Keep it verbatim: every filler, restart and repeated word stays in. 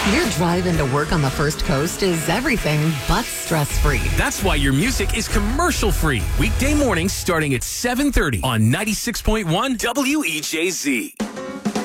Your drive into work on the First Coast is everything but stress-free. That's why your music is commercial-free. Weekday mornings starting at seven thirty on ninety-six point one W E J Z.